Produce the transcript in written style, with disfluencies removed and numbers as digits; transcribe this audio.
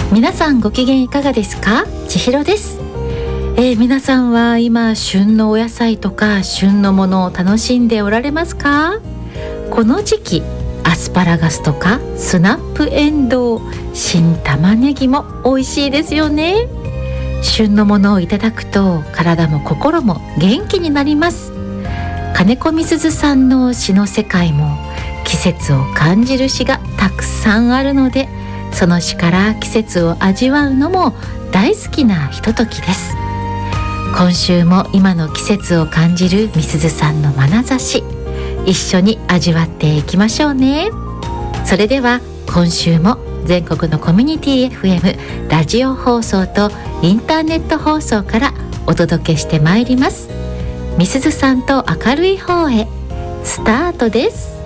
皆さんご機嫌いかがですか？千尋です。皆さんは今旬のお野菜とか旬のものを楽しんでおられますか？この時期アスパラガスとかスナップエンドウ、新玉ねぎも美味しいですよね。旬のものをいただくと体も心も元気になります。金子みすずさんの詩の世界も季節を感じる詩がたくさんあるので、その詩から季節を味わうのも大好きなひとときです。今週も今の季節を感じるみすずさんの眼差し、一緒に味わっていきましょうね。それでは今週も全国のコミュニティ FM ラジオ放送とインターネット放送からお届けしてまいります。みすずさんと明るい方へ、スタートです。